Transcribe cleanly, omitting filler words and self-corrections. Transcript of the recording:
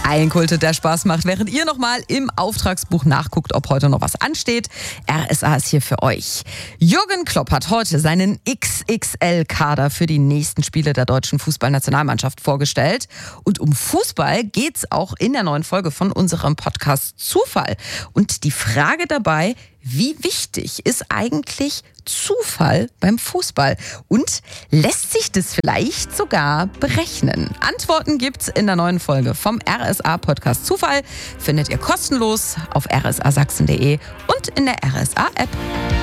Ein Kultet, der Spaß macht, während ihr nochmal im Auftragsbuch nachguckt, ob heute noch was ansteht. RSA ist hier für euch. Jürgen Klopp hat heute seinen XXL-Kader für die nächsten Spiele der deutschen Fußballnationalmannschaft vorgestellt. Und um Fußball geht's auch in der neuen Folge von unserem Podcast Zufall. Und die Frage dabei: Wie wichtig ist eigentlich Zufall beim Fußball? Und lässt sich das vielleicht sogar berechnen? Antworten gibt's in der neuen Folge vom RSA-Podcast Zufall. Findet ihr kostenlos auf rsasachsen.de und in der RSA-App.